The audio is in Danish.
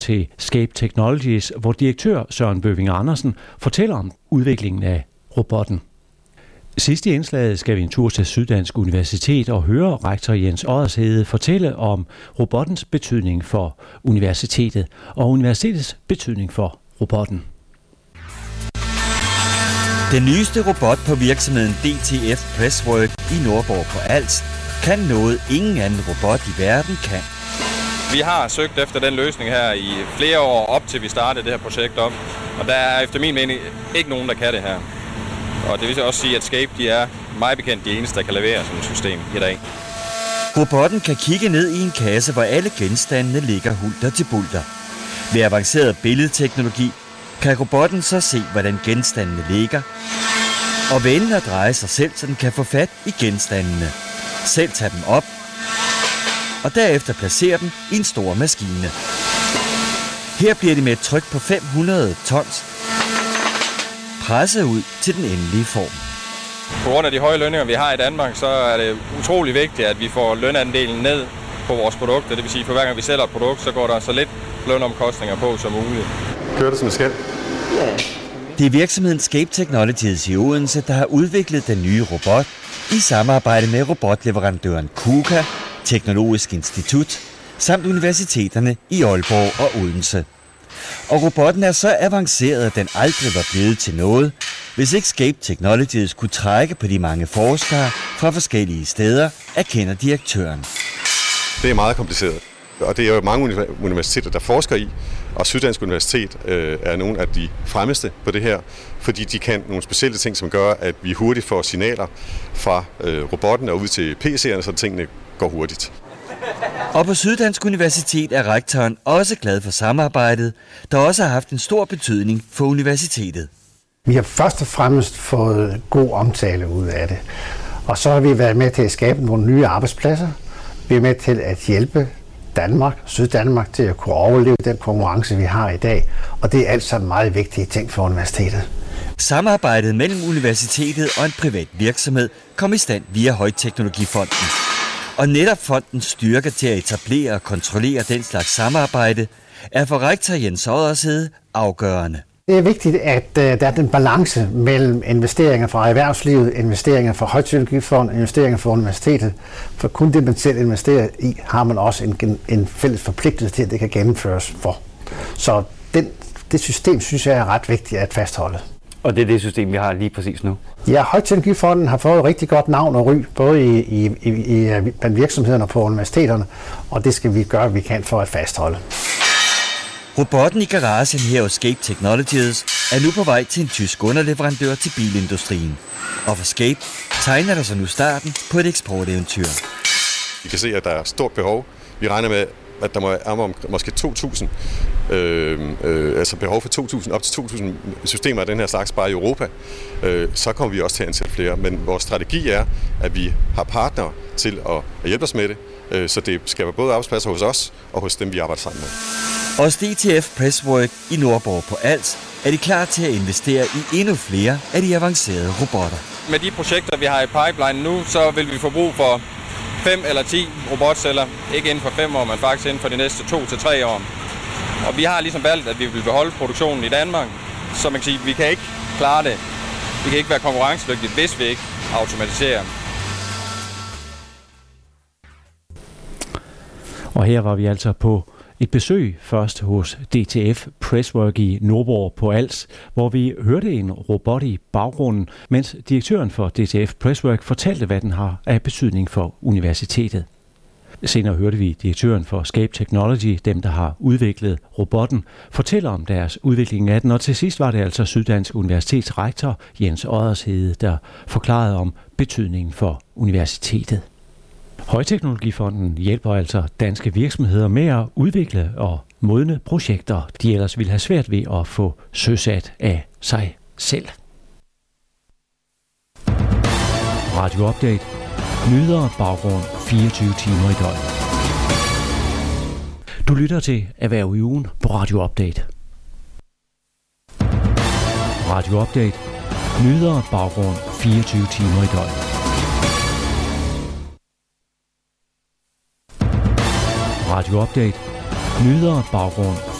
til Scape Technologies, hvor direktør Søren Bøving Andersen fortæller om udviklingen af robotten. Sidst i indslaget skal vi en tur til Syddansk Universitet og høre rektor Jens Oddershede fortælle om robottens betydning for universitetet og universitetets betydning for robotten. Den nyeste robot på virksomheden DTF Presswork i Nordborg på Als kan noget ingen anden robot i verden kan. Vi har søgt efter den løsning her i flere år op til vi startede det her projekt op, og der er efter min mening ikke nogen, der kan det her. Og det vil også sige, at Scape de er meget bekendt de eneste, der kan levere sådan et system i dag. Robotten kan kigge ned i en kasse, hvor alle genstandene ligger hulter til bulter. Ved avanceret billedteknologi kan robotten så se, hvordan genstandene ligger, og vende og dreje sig selv, så den kan få fat i genstandene, selv tage dem op, og derefter placere dem i en stor maskine. Her bliver de med et tryk på 500 tons presset ud til den endelige form. På grund af de høje lønninger, vi har i Danmark, så er det utrolig vigtigt, at vi får lønandelen ned på vores produkter. Det vil sige, at for hver gang vi sælger et produkt, så går der så lidt lønomkostninger på som muligt. Kører det som det skal? Det er virksomheden Scape Technologies i Odense, der har udviklet den nye robot i samarbejde med robotleverandøren KUKA, Teknologisk Institut, samt universiteterne i Aalborg og Odense. Og robotten er så avanceret, at den aldrig var blevet til noget, hvis ikke Scape Technologies kunne trække på de mange forskere fra forskellige steder, erkender direktøren. Det er meget kompliceret, og det er jo mange universiteter, der forsker i, og Syddansk Universitet er nogle af de fremmeste på det her, fordi de kan nogle specielle ting, som gør, at vi hurtigt får signaler fra robotten og ud til PC'erne, så tingene går hurtigt. Og på Syddansk Universitet er rektoren også glad for samarbejdet, der også har haft en stor betydning for universitetet. Vi har først og fremmest fået god omtale ud af det, og så har vi været med til at skabe nogle nye arbejdspladser. Vi er med til at hjælpe Danmark, Syddanmark, til at kunne overleve den konkurrence, vi har i dag, og det er alt sammen meget vigtige ting for universitetet. Samarbejdet mellem universitetet og en privat virksomhed kom i stand via Højteknologifonden. Og netop fondens styrke til at etablere og kontrollere den slags samarbejde er for rektor Jens Oddershede afgørende. Det er vigtigt, at der er den balance mellem investeringer fra erhvervslivet, investeringer fra Højteknologifonden, investeringer fra universitetet. For kun det, man selv investerer i, har man også en fælles forpligtelse til, at det kan gennemføres for. Så det system, synes jeg, er ret vigtigt at fastholde. Og det er det system, vi har lige præcis nu? Ja, Højteknologifonden har fået et rigtig godt navn og ry, både blandt virksomhederne og på universiteterne, og det skal vi gøre, hvad vi kan for at fastholde. Robotten i garagen her hos Scape Technologies er nu på vej til en tysk underleverandør til bilindustrien. Og for Scape tegner der sig nu starten på et eksporteventyr. Vi kan se, at der er stort behov. Vi regner med, at der må være måske 2.000, altså behov for 2.000, op til 2.000 systemer af den her slags bare i Europa. Så kommer vi også til at ansætte flere. Men vores strategi er, at vi har partnere til at hjælpe os med det, så det skal være både arbejdspladser hos os og hos dem, vi arbejder sammen med. Hos DTF Presswork i Nordborg på Als er de klar til at investere i endnu flere af de avancerede robotter. Med de projekter, vi har i pipeline nu, så vil vi få brug for 5 eller 10 robotceller. Ikke inden for 5 år, men faktisk inden for de næste 2 til 3 år. Og vi har ligesom valgt, at vi vil beholde produktionen i Danmark. Så man kan sige, at vi kan ikke klare det. Vi kan ikke være konkurrencedygtige, hvis vi ikke automatiserer. Og her var vi altså på et besøg først hos DTF Presswork i Nordborg på Als, hvor vi hørte en robot i baggrunden, mens direktøren for DTF Presswork fortalte, hvad den har af betydning for universitetet. Senere hørte vi direktøren for Scape Technology, dem der har udviklet robotten, fortælle om deres udvikling af den, og til sidst var det altså Syddansk Universitets rektor Jens Oddershede, der forklarede om betydningen for universitetet. Højteknologifonden hjælper altså danske virksomheder med at udvikle og modne projekter, de ellers ville have svært ved at få søsat af sig selv. Radio Update. Nyheder baggrund 24 timer i døgnet. Du lytter til Erhverv i ugen på Radio Update. Radio Update. Nyheder baggrund 24 timer i døgnet. Radio Update. Nyheder baggrund